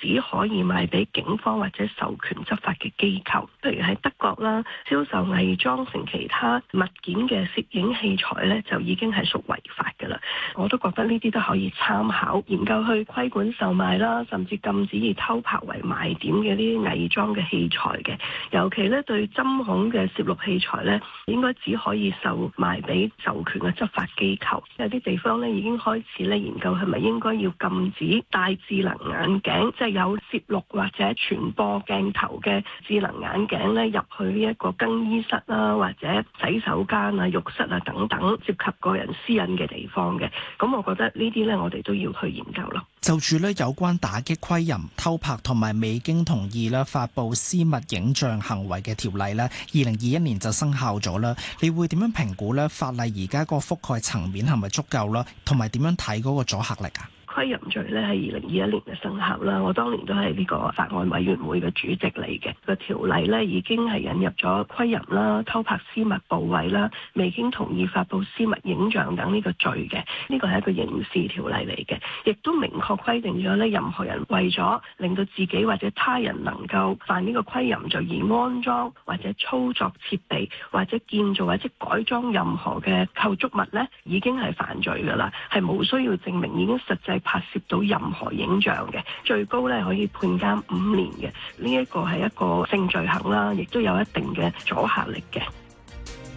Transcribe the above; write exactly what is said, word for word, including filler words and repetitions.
只可以賣俾警方或者授權執法嘅機構。譬如喺德國啦，銷售偽裝成其他物件嘅攝影器材咧，就已經係屬違法㗎啦。我都覺得呢啲都可以參考研究去規管售賣啦，甚至禁止以偷拍為賣點嘅呢啲偽裝嘅器材嘅。尤其咧對針孔嘅攝錄器材咧，應該只可以售賣俾授權嘅執法機構。有啲地方咧已經開始咧研究係咪應該要禁止戴智能眼鏡，即係有攝錄或者傳播鏡頭嘅智能眼鏡咧入去呢一個更衣室啦，或者洗手間啊、浴室啊等等涉及個人私隱嘅地方嘅。咁我覺得呢啲咧，我哋都要去研究咯。 就住咧有關打擊窺淫、偷拍同埋未經同意咧發布私密影像行為嘅條例咧，二零二一年就生效咗啦。你會點樣評估咧法例而家個覆蓋層面係咪足夠啦？同埋點樣睇嗰個阻嚇力啊？ 窺淫罪咧係二零二一年嘅生效啦，我當年都係呢個法案委員會嘅主席嚟嘅。個條例咧已經係引入咗窺淫啦、偷拍私密部位啦、未經同意發布私密影像等呢個罪嘅，呢個係一個刑事條例嚟嘅，亦都明確規定咗咧，任何人為咗令到自己或者他人能夠犯呢個窺淫罪而安裝或者操作設備或者建造或者改裝任何嘅構築物咧，已經係犯罪㗎啦，係冇需要證明已經實際拍攝到任何影像嘅，最高咧可以判監五年嘅。呢一個係一個性罪行啦，亦都有一定嘅阻嚇力嘅。